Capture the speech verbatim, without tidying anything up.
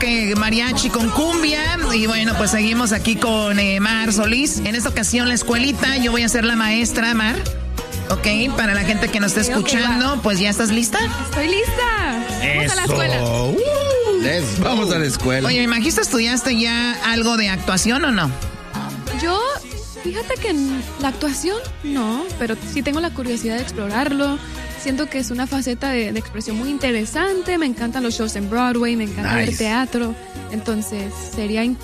toque mariachi con cumbia. Y bueno, pues seguimos aquí con eh, Mar Solís. En esta ocasión la escuelita, yo voy a ser la maestra, Mar. Ok, para la gente que nos está escuchando, pues ¿ya estás lista? Estoy lista. Vamos Eso. a la escuela. Uh, let's go. Vamos a la escuela. Oye, me imagino, ¿estudiaste ya algo de actuación o no? Yo, fíjate que en la actuación no, pero sí tengo la curiosidad de explorarlo. Siento que es una faceta de, de expresión muy interesante. Me encantan los shows en Broadway, me encanta Nice. ver teatro. Entonces, sería